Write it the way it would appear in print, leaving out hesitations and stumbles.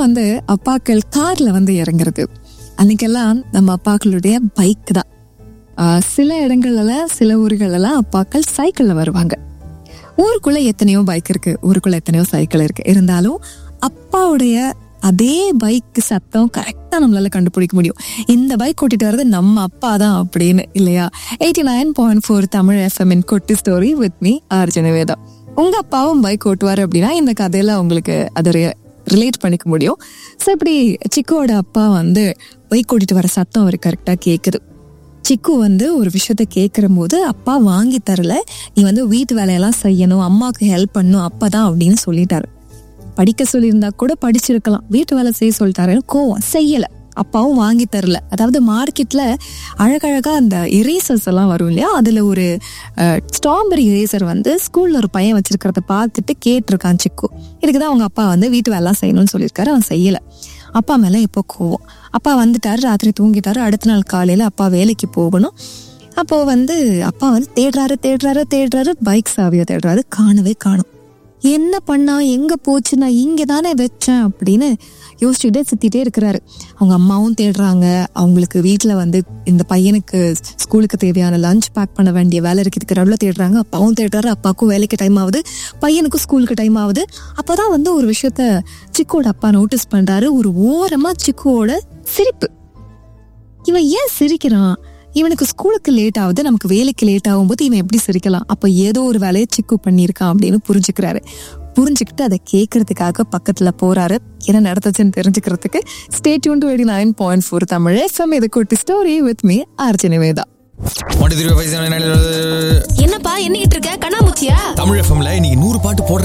வந்து அப்பாக்கள் கார்ல வந்து இறங்குறது, அன்னைக்கெல்லாம் நம்ம அப்பாக்களுடைய பைக் தான். சில இடங்கள்ல சில ஊர்களெல்லாம் அப்பாக்கள் சைக்கிள்ல வருவாங்க. ஊருக்குள்ள எத்தனையோ பைக் இருக்கு, ஊருக்குள்ள எத்தனையோ சைக்கிள் இருக்கு. இருந்தாலும் அப்பாவுடைய அதே பைக் சத்தம் கரெக்டா நம்மளால கண்டுபிடிக்க முடியும். இந்த பைக் ஓட்டிட்டு வர்றது நம்ம அப்பா தான் அப்படின்னு, இல்லையா? 89.4 தமிழ் FM இன் குட்டி story with me RJ Nivetha. உங்க அப்பாவும் பைக் ஓட்டுவாரு அப்படின்னா இந்த கதையில உங்களுக்கு அதை ரிலேட் பண்ணிக்க முடியும். ஸோ இப்படி சிக்குவோட அப்பா வந்து பைக் ஓட்டிட்டு வர சத்தம் அவர் கரெக்டா கேட்குது. சிக்கு வந்து ஒரு விஷயத்த கேட்குற போது அப்பா வாங்கி தரல, நீ வந்து வீட்டு வேலையெல்லாம் செய்யணும், அம்மாவுக்கு ஹெல்ப் பண்ணும் அப்பதான் அப்படின்னு சொல்லிட்டாரு. படிக்க சொல்லியிருந்தா கூட படிச்சிருக்கலாம், வீட்டு வேலை செய்ய சொல்லிட்டாருன்னு கோவம், செய்யல. அப்பாவும் வாங்கி தரல. அதாவது மார்க்கெட்ல அழகழகா அந்த இரேசர்ஸ் எல்லாம் வரும் இல்லையா, அதுல ஒரு ஸ்ட்ராபெரி இரேசர் வந்து ஸ்கூல்ல ஒரு பையன் வச்சிருக்கிறத பார்த்துட்டு கேட்டிருக்கான் சிக்கு. இதுக்குதான் அவங்க அப்பா வந்து வீட்டு வேலை செய்யணும்னு சொல்லியிருக்காரு, அவன் செய்யல. அப்பா மேல இப்போ கோவம். அப்பா வந்துட்டாரு, ராத்திரி தூங்கிட்டாரு. அடுத்த நாள் காலையில அப்பா வேலைக்கு போகணும். அப்போ வந்து அப்பா வந்து தேடுறாரு, பைக் சாவியை தேடுறாரு, காணவே காணும். என்ன பண்ணா, எங்க போச்சு, நான் இங்க தானே வச்சேன் அப்படின்னு யோசிச்சுட்டே சுத்திட்டே இருக்கிறாரு. அவங்க அம்மாவும் தேடுறாங்க. அவங்களுக்கு வீட்டுல வந்து இந்த பையனுக்கு ஸ்கூலுக்கு தேவையான லஞ்ச் பேக் பண்ண வேண்டிய வேலை இருக்கிறதுக்கு நடுவில் தேடுறாங்க. அப்பாவும் தேடுறாரு, அப்பாவுக்கும் வேலைக்கு டைம் ஆகுது, பையனுக்கும் ஸ்கூலுக்கு டைம் ஆகுது. அப்பதான் வந்து ஒரு விஷயத்த சிக்குவோட அப்பா நோட்டீஸ் பண்றாரு. ஒரு ஓரமா சிக்குவோட சிரிப்பு. இவன் ஏன் சிரிக்கிறான்? இவனுக்கு ஸ்கூலுக்கு லேட் ஆகுது, நமக்கு வேலைக்கு லேட் ஆகும்போது இவன் எப்படி சிரிக்கலாம்? அப்ப ஏதோ ஒரு வேலையை சிக்கு பண்ணியிருக்கான் அப்படின்னு புரிஞ்சுக்கிறாரு. புரிஞ்சுக்கிட்டு அதை கேட்கறதுக்காக பக்கத்துல போறாரு. என்ன நடந்துச்சுன்னு தெரிஞ்சுக்கிறதுக்கு stay tune to 89.4 Tamil FM. இது குட்டி story with me RJ Nivetha. என்னப்பா என்னிட்டு இருக்க? கண்ணாமூச்சியா? தமிழ் FMல இன்னைக்கு 100 பாட்டு போடுற